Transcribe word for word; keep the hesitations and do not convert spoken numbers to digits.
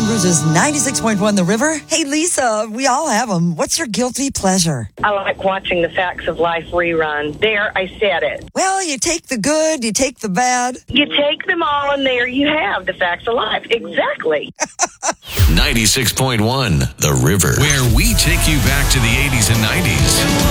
Baton Rouge's ninety-six point one The River. Hey, Lisa, we all have them. What's your guilty pleasure? I like watching the Facts of Life rerun. There, I said it. Well, you take the good, you take the bad. You take them all, and there you have the Facts of Life. Exactly. ninety-six point one The River, where we take you back to the eighties and nineties.